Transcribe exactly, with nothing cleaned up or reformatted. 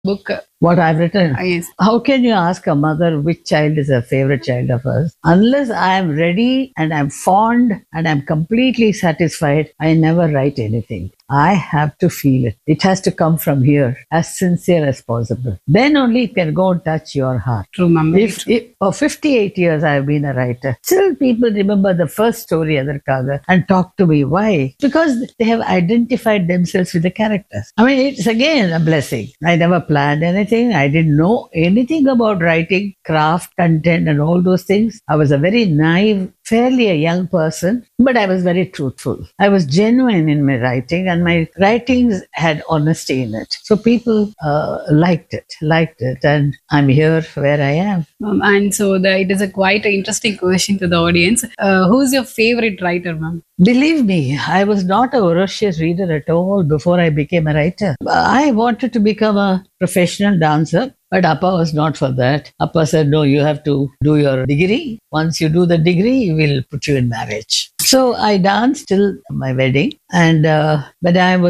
book. What I've written. Uh, yes. How can you ask a mother which child is her favorite child of hers? Unless I am ready and I'm fond and I'm completely satisfied, I never write anything. I have to feel it. It has to come from here, as sincere as possible. Then only it can go and touch your heart. True, ma'am. Very If, true. if for fifty-eight years I've been a writer, still people remember the first story Adarkaga and talk to me. Why? Because they have identified themselves with the characters. I mean, it's again a blessing. I never planned anything. I didn't know anything about writing, craft, content, and all those things. I was a very naive, fairly a young person, but I was very truthful. I was genuine in my writing, and my writings had honesty in it. So people uh, liked it, liked it, and I'm here where I am. Um, and so the, it is a quite an interesting question to the audience. Uh, who's your favorite writer, ma'am? Believe me, I was not a voracious reader at all before I became a writer. I wanted to become a professional dancer, but Appa was not for that. Appa said, no, you have to do your degree. Once you do the degree, we'll put you in marriage. So I danced till my wedding. And uh, when I was